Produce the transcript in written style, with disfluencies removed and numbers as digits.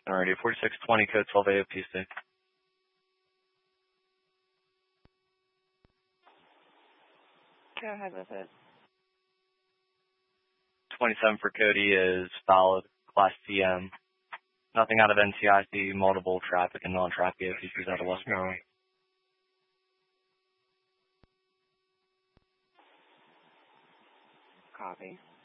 Alrighty, 4620 code 12 AOPC. 'Go ahead with it. 27 for Cody is valid, Class TM. Nothing out of NCIC, multiple traffic and non-traffic AOPCs out of Westmoreland. Copy.